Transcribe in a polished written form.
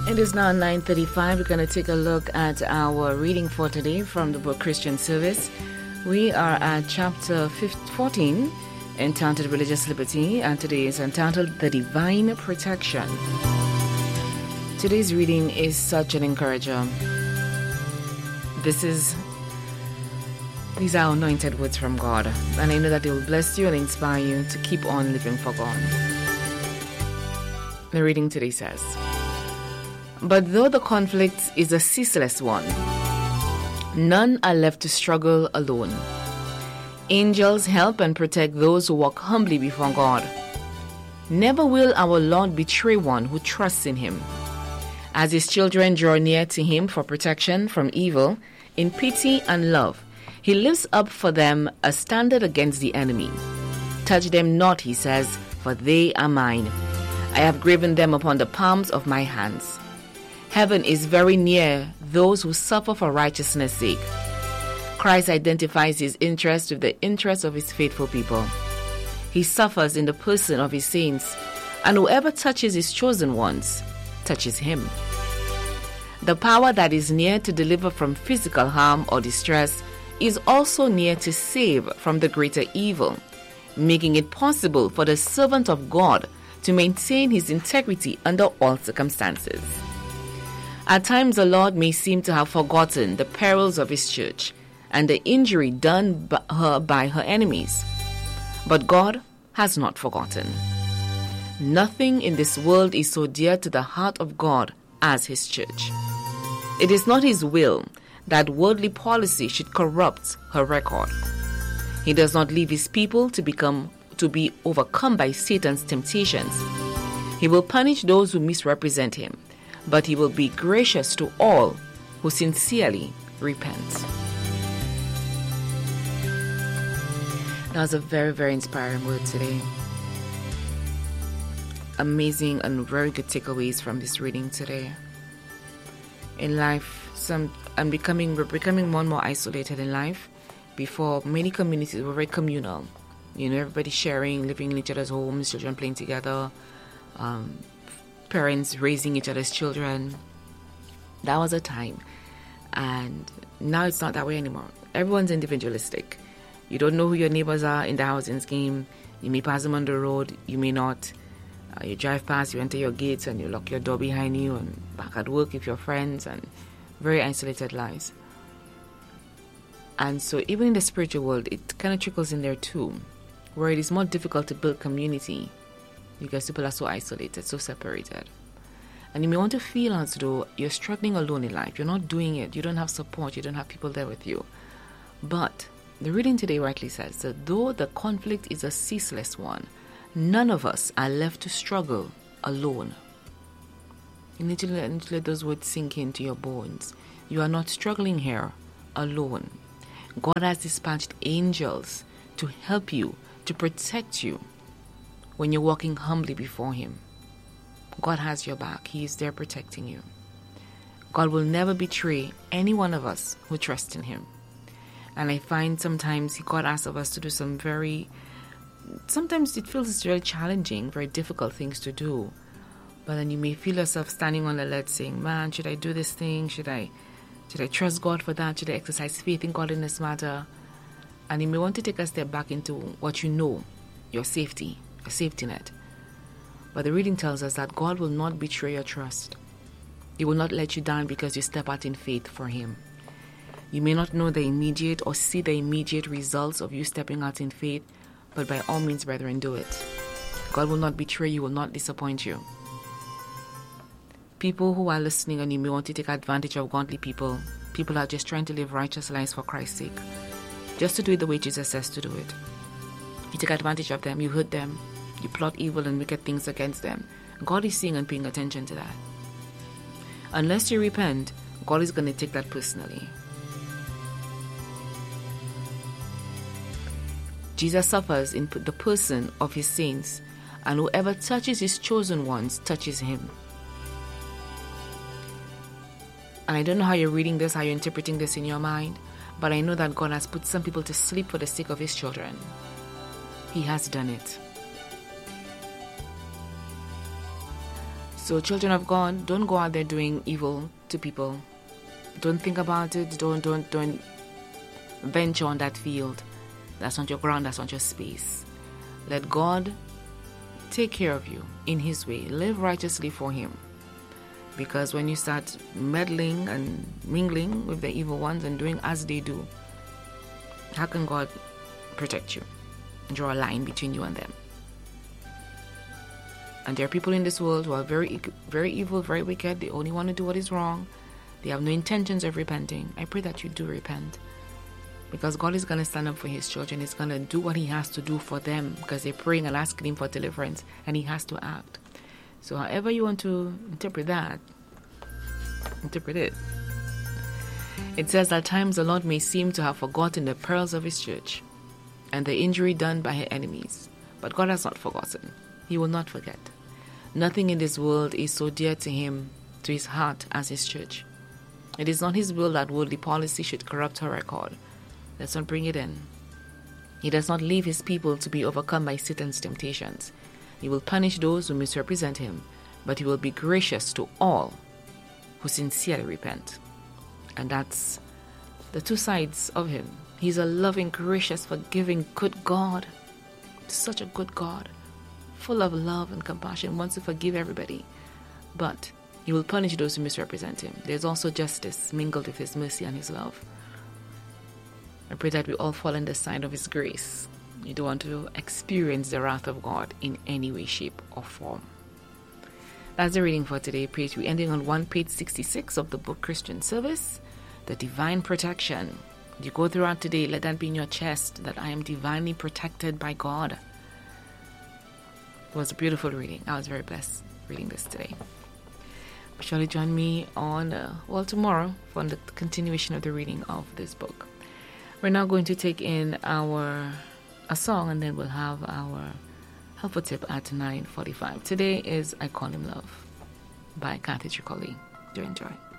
It is now 9:35. We're going to take a look at our reading for today from the book Christian Service. We are at chapter 14, entitled Religious Liberty, and today is entitled The Divine Protection. Today's reading is such an encourager. These are anointed words from God, and I know that they will bless you and inspire you to keep on living for God. The reading today says, "But though the conflict is a ceaseless one, none are left to struggle alone. Angels help and protect those who walk humbly before God. Never will our Lord betray one who trusts in Him. As His children draw near to Him for protection from evil, in pity and love, He lifts up for them a standard against the enemy. Touch them not, He says, for they are mine. I have graven them upon the palms of my hands. Heaven is very near those who suffer for righteousness' sake." Christ identifies His interest with the interest of His faithful people. He suffers in the person of His saints, and whoever touches His chosen ones touches Him. The power that is near to deliver from physical harm or distress is also near to save from the greater evil, making it possible for the servant of God to maintain his integrity under all circumstances. At times the Lord may seem to have forgotten the perils of His church and the injury done by her enemies. But God has not forgotten. Nothing in this world is so dear to the heart of God as His church. It is not His will that worldly policy should corrupt her record. He does not leave His people to be overcome by Satan's temptations. He will punish those who misrepresent Him, but He will be gracious to all who sincerely repent. That was a very, very inspiring word today. Amazing and very good takeaways from this reading today. In life, we're becoming more and more isolated in life. Before, many communities were very communal. Everybody sharing, living in each other's homes, children playing together, parents raising each other's children. That was a time. And now it's not that way anymore. Everyone's individualistic. You don't know who your neighbors are in the housing scheme. You may pass them on the road, you may not. You drive past, you enter your gates and you lock your door behind you, and back at work with your friends, and very isolated lives. And so even in the spiritual world, it kind of trickles in there too, where it is more difficult to build community because people are so isolated, so separated. And you may want to feel as though you're struggling alone in life. You're not doing it. You don't have support. You don't have people there with you. But the reading today rightly says that though the conflict is a ceaseless one, none of us are left to struggle alone. You need to let those words sink into your bones. You are not struggling here alone. God has dispatched angels to help you, to protect you when you're walking humbly before Him. God has your back. He is there protecting you. God will never betray any one of us who trust in Him. And I find sometimes God asks of us to do sometimes it feels it's very challenging, very difficult things to do. But then you may feel yourself standing on the ledge saying, man, should I do this thing? Should I trust God for that? Should I exercise faith in God in this matter? And you may want to take a step back into what you know, your safety net. But the reading tells us that God will not betray your trust. He will not let you down because you step out in faith for Him. You may not know the immediate or see the immediate results of you stepping out in faith, but by all means, brethren, do it. God will not betray you, will not disappoint you. People who are listening and you may want to take advantage of godly people who are just trying to live righteous lives for Christ's sake, just to do it the way Jesus says to do it. You take advantage of them, you hurt them, you plot evil and wicked things against them. God is seeing and paying attention to that. Unless you repent, God is going to take that personally. Jesus suffers in the person of His saints, and whoever touches His chosen ones touches Him. And I don't know how you're reading this, how you're interpreting this in your mind, but I know that God has put some people to sleep for the sake of His children. He has done it. So children of God, don't go out there doing evil to people. Don't think about it. Don't venture on that field. That's not your ground. That's not your space. Let God take care of you in His way. Live righteously for Him. Because when you start meddling and mingling with the evil ones and doing as they do, how can God protect you? Draw a line between you and them. And there are people in this world who are very, very evil, very wicked. They only want to do what is wrong. They have no intentions of repenting. I pray that you do repent. Because God is going to stand up for His children. He's going to do what He has to do for them. Because they're praying and asking Him for deliverance. And He has to act. So however you want to interpret that, interpret it. It says, at times the Lord may seem to have forgotten the perils of His church and the injury done by her enemies. But God has not forgotten. He will not forget. Nothing in this world is so dear to Him, to His heart, as His church. It is not His will that worldly policy should corrupt her record. Let's not bring it in. He does not leave His people to be overcome by Satan's temptations. He will punish those who misrepresent Him, but He will be gracious to all who sincerely repent. And that's the two sides of Him. He's a loving, gracious, forgiving, good God. Such a good God. Full of love and compassion, wants to forgive everybody. But He will punish those who misrepresent Him. There's also justice mingled with His mercy and His love. I pray that we all fall on the side of His grace. You don't want to experience the wrath of God in any way, shape, or form. That's the reading for today. Page we're ending on page 66 of the book Christian Service, the divine protection. You go throughout today, let that be in your chest, that I am divinely protected by God. It was a beautiful reading. I was very blessed reading this today. Surely join me on, tomorrow for the continuation of the reading of this book. We're now going to take in a song, and then we'll have our helpful tip at 9:45. Today is I Call Him Love by Kathy Tricoli. Do enjoy.